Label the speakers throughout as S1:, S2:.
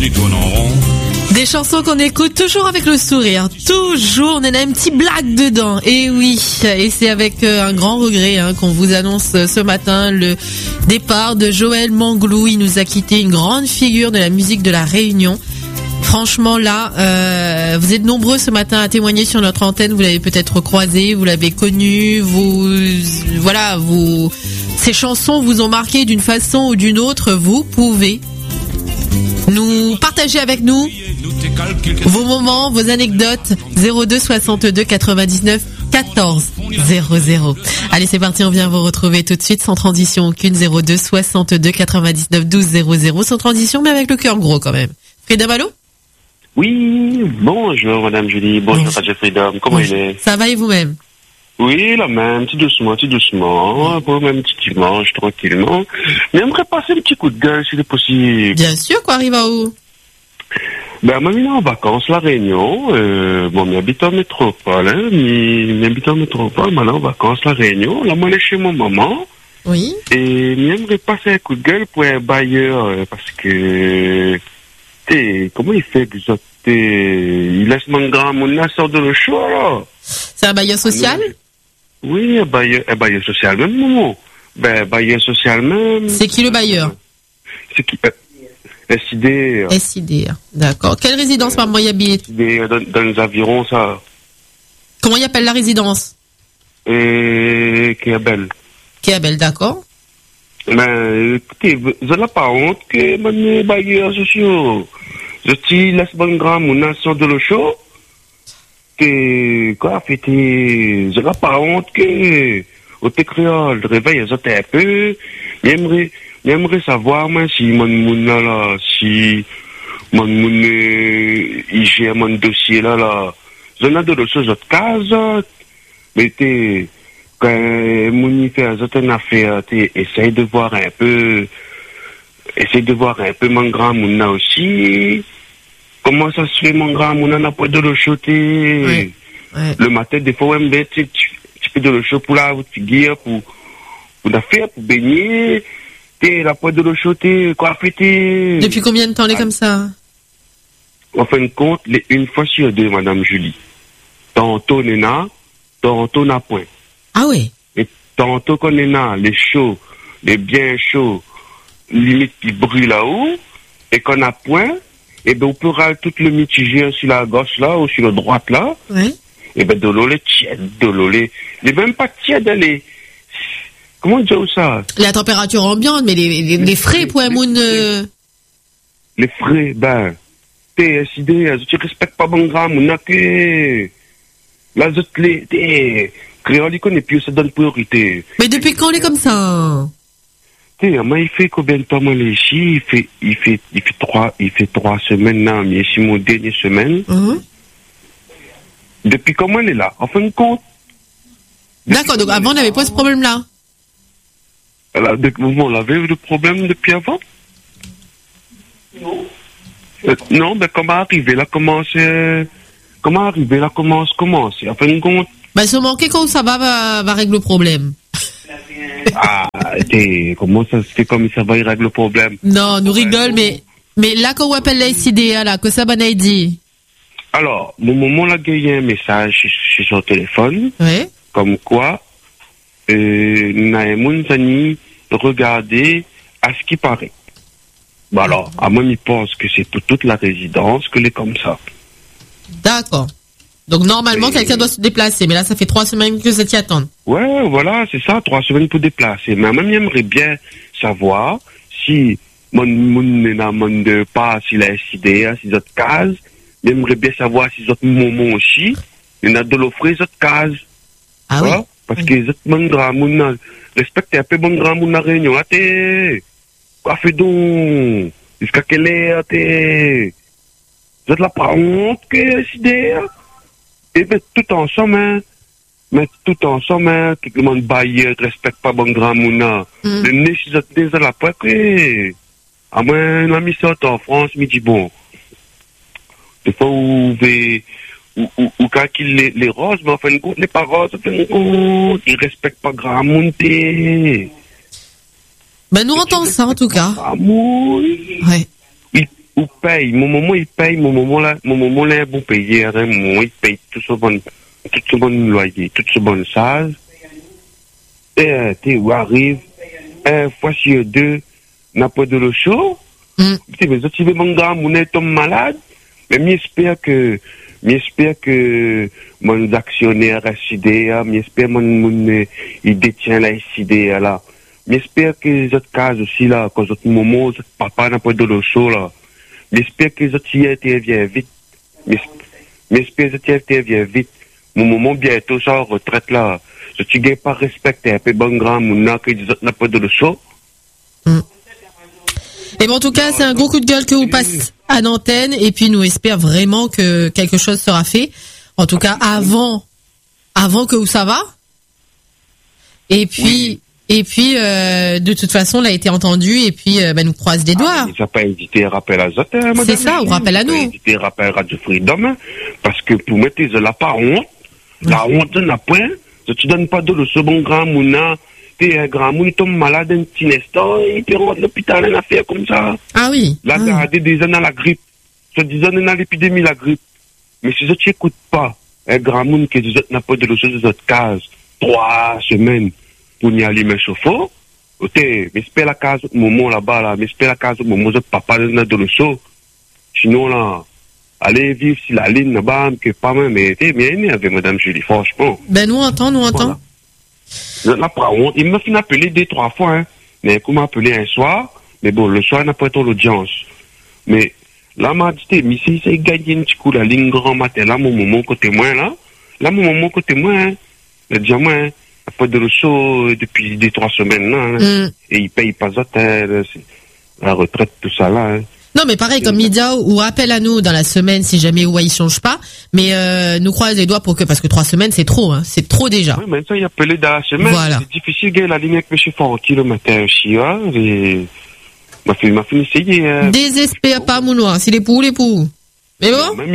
S1: qui tourne en rond.
S2: Des chansons qu'on écoute toujours avec le sourire, toujours, on a un petit blague dedans, et oui, et c'est avec un grand regret qu'on vous annonce ce matin le départ de Joël Manglou. Il nous a quitté, une grande figure de la musique de la Réunion. Franchement là, vous êtes nombreux ce matin à témoigner sur notre antenne, vous l'avez peut-être croisé, vous l'avez connu, ces chansons vous ont marqué d'une façon ou d'une autre, vous pouvez nous partager avec nous vos moments, vos anecdotes. 02 62 99 14 00. Allez, c'est parti, on vient vous retrouver tout de suite sans transition aucune. 02 62 99 12 00, sans transition mais avec le cœur gros quand même. Freedom, allô?
S3: Oui, bonjour Madame Julie, bonjour Radio Freedom, comment il est?
S2: Ça va et vous-même?
S3: Oui, la même, tout doucement, pour même petit dimanche, tranquillement. Mais j'aimerais passer un petit coup de gueule si c'est possible.
S2: Bien sûr, quoi, arrive à où?
S3: Ben, moi, je en vacances, La Réunion, j'habite en métropole, maintenant en vacances, La Réunion, là, moi, je suis chez mon maman.
S2: Oui.
S3: Et j'aimerais passer un coup de gueule pour un bailleur, parce que, comment il fait que il laisse mon grand, mon sort de le chaud, là?
S2: C'est un bailleur social?
S3: Oui, un bailleur social même, maman. Bailleur social même.
S2: C'est qui le bailleur?
S3: C'est qui? SID.
S2: SID, d'accord. Quelle résidence maman y habite?
S3: SID, dans les environs, ça.
S2: Comment il appelle la résidence?
S3: Kéabel.
S2: Kéabel, d'accord.
S3: Mais, écoutez, vous n'avez pas honte que mon bailleur social, je te laisse mon grand, mon nation de l'eau chaud. Je n'ai pas honte que, au créole, réveille un peu. J'aimerais savoir, moi, si mon il gère mon dossier là, je n'ai de choses autres cases, mais quand mon y fait une affaire, essaye de voir un peu mon grand mouna aussi. Comment ça se fait, mon grand, mon n'a pas de l'eau chaude.
S2: Oui.
S3: Le matin, des fois, tu peux de l'eau chaude pour la figure, pour la faire, pour baigner. La pas de l'eau chaude, quoi, fêter.
S2: Depuis combien de temps elle est comme ça?
S3: En fin de compte, une fois sur deux, Madame Julie. Tantôt, n'a point.
S2: Ah oui?
S3: Et tantôt qu'on est là, les chauds, les bien chauds, limite qui brûlent là-haut, et qu'on a point, et ben, on peut râler tout le mitigé sur la gauche là, ou sur la droite là.
S2: Oui.
S3: Et ben, de l'eau, les tièdes, les même pas tièdes, comment dire ça?
S2: La température ambiante, mais les frais pour un monde,
S3: Les frais, TSID, tu respectes pas mon grand, mon que, là, créole, il connaît plus, ça donne priorité.
S2: Mais depuis quand on est comme ça?
S3: Moi, il fait combien de temps, moi, ici? Il fait 3 semaines, là, mais c'est mon dernière semaine. Depuis comment elle est là? En fin de compte.
S2: D'accord, donc avant, on n'avait pas ce problème-là.
S3: On avait eu le problème depuis avant? Non. Non, mais comment arriver là, comment En fin de compte.
S2: Se manquer quand ça va régler le problème.
S3: Comment ça se fait comme ça va y régler le problème?
S2: Non, nous rigole, mais là, quand on appelle la SIDA, là, que ça va dit?
S3: Alors, au moment là, il y a un message sur son téléphone.
S2: Oui.
S3: Comme quoi, Naïmoun Zani regarder à ce qui paraît. Alors, à moi, il pense que c'est pour toute la résidence que les comme ça.
S2: D'accord. Donc, normalement, quelqu'un doit se déplacer. Mais là, ça fait 3 semaines que ça t'y attend.
S3: Ouais, voilà, c'est ça, 3 semaines pour déplacer. Mais même, j'aimerais bien savoir si mon de pas, si la SID, si d'autres cases. J'aimerais bien savoir si d'autres moments aussi, il y en a de l'offre, les autres cases.
S2: Ah
S3: voilà,
S2: oui?
S3: Parce que les autres, mon grand monde, respectez un peu mon grand monde à Réunion, là, quoi fait donc? Jusqu'à quelle heure, vous êtes là pas honte que la SID, et bien, tout ensemble, tout le monde baille, respecte pas bon grand mouna. Le nez, si vous êtes déjà là, pas que, à moi, un ami sort en France, me dit bon, des fois, ou quand il les roses, mais en fin de compte, les pas roses, en fin de compte, ils respectent pas grand monde.
S2: Nous entendons ça, en tout cas.
S3: Ouais. ou paye, mon maman il paye, mon maman là est bon payé, hein, mon maman il paye tout ce bon loyer, tout ce bon sage. Et tu arrives, une fois sur deux, n'a pas de l'eau chaud. Tu veux tu veux mon gars, mon est malade, mais j'espère que mon actionnaire SIDA, j'espère mon il détient la SIDA là. J'espère que les autres cases aussi là, quand votre maman, votre papa n'a pas de l'eau chaud là. J'espère que les autres interviennent vite. J'espère que les autres interviennent vite. Mon maman bientôt ça en retraite là. Je tu gagnes pas respecter un peu bon grand mon que les autres n'a pas de l'eau chaud.
S2: Et bon, en tout cas, c'est un gros coup de gueule que vous passez à l'antenne. Et puis, nous espérons vraiment que quelque chose sera fait. En tout cas, avant que ça va. Et puis, de toute façon, on a été entendu. Et puis, nous croise les doigts.
S3: Ça pas hésité à rappeler à Zot, madame.
S2: C'est ça, on rappelle à nous.
S3: Hésité à rappeler à Radio Freedom, parce que pour mettre la pas honte, la honte n'a point. Tu donnes pas de le second grand mouna. Un grand monde tombe malade un petit instant, il peut rentrer à l'hôpital, une affaire comme ça.
S2: Ah oui.
S3: Là, regardez des ans dans la grippe. Ça disait dans l'épidémie, la grippe. Mais si tu n'écoutes pas, un grand monde qui dit n'a pas de l'eau de votre case, 3 semaines pour y aller, mais chauffe-eau. Mais espère la case au moment là-bas, là. Mais espère la case au moment où papa n'a de l'eau. Sinon, là, allez vivre sur la ligne là-bas, que pas même, mais t'es bien aimé avec Madame Julie, franchement.
S2: Nous entend. Voilà.
S3: Il m'a fait appeler 2-3 fois, hein. Mais il m'a appelé un soir, mais bon, le soir, il n'a pas été l'audience. Mais là, m'a dit, mais si c'est gagné un petit coup, la ligne grand matin, là, mon maman côté moi, là. Là, mon maman côté moi, hein. Il a dit, moi, hein, il n'a pas de l'eau depuis 2-3 semaines, là. Hein. Et il paye pas d'hôtel, la retraite, tout ça, là, hein.
S2: Non, mais pareil, comme Lydia, ou appelle à nous dans la semaine si jamais il change pas. Mais nous croise les doigts pour que, parce que 3 semaines, c'est trop, hein. C'est trop déjà.
S3: Oui, mais ça, il a appelé dans la semaine.
S2: Voilà.
S3: C'est difficile, gars, la ligne avec M. Forti le matin aussi, hein. M'a fait essayer, hein.
S2: Désespère pas, mon noir. C'est les poux. Mais bon?
S3: Même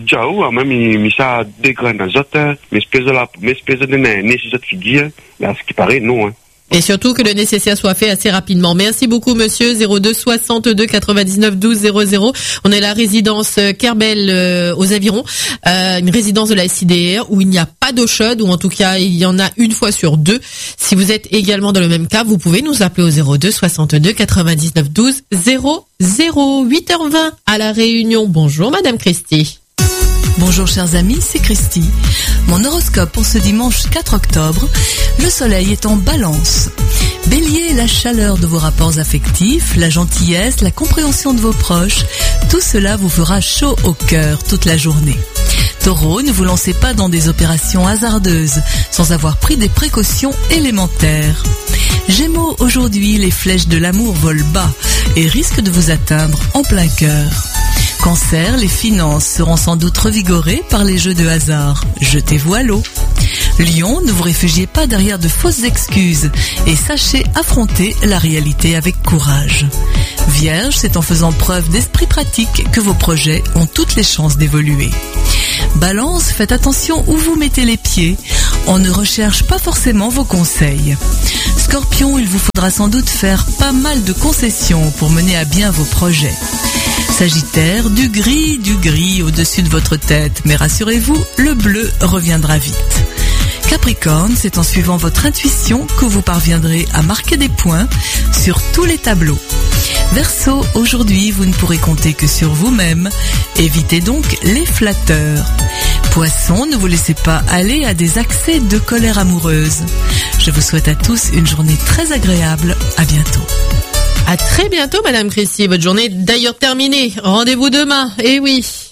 S3: il ça dégrade dans les autres, mais espèce de nez, ces autres figures, là, ce qui paraît, non, hein.
S2: Et surtout que le nécessaire soit fait assez rapidement. Merci beaucoup, monsieur. 02 62 99 12 00. On est à la résidence Kerbel aux Avirons, une résidence de la SIDR où il n'y a pas d'eau chaude, ou en tout cas il y en a une fois sur 2. Si vous êtes également dans le même cas, vous pouvez nous appeler au 02 62 99 12 00. 8h20 à la Réunion. Bonjour, Madame Christie.
S1: Bonjour chers amis, c'est Christy. Mon horoscope pour ce dimanche 4 octobre, le soleil est en balance. Bélier, la chaleur de vos rapports affectifs, la gentillesse, la compréhension de vos proches, tout cela vous fera chaud au cœur toute la journée. Taureau, ne vous lancez pas dans des opérations hasardeuses sans avoir pris des précautions élémentaires. Gémeaux, aujourd'hui, les flèches de l'amour volent bas et risquent de vous atteindre en plein cœur. Cancer, les finances seront sans doute revigorées par les jeux de hasard. Jetez-vous à l'eau. Lion, ne vous réfugiez pas derrière de fausses excuses et sachez affronter la réalité avec courage. Vierge, c'est en faisant preuve d'esprit pratique que vos projets ont toutes les chances d'évoluer. Balance, faites attention où vous mettez les pieds. On ne recherche pas forcément vos conseils. Scorpion, il vous faudra sans doute faire pas mal de concessions pour mener à bien vos projets. Sagittaire, du gris au-dessus de votre tête, mais rassurez-vous, le bleu reviendra vite. Capricorne, c'est en suivant votre intuition que vous parviendrez à marquer des points sur tous les tableaux. Verseau, aujourd'hui, vous ne pourrez compter que sur vous-même. Évitez donc les flatteurs. Poisson, ne vous laissez pas aller à des accès de colère amoureuse. Je vous souhaite à tous une journée très agréable. À bientôt.
S2: À très bientôt, Madame Christie. Votre journée est d'ailleurs terminée. Rendez-vous demain. Eh oui.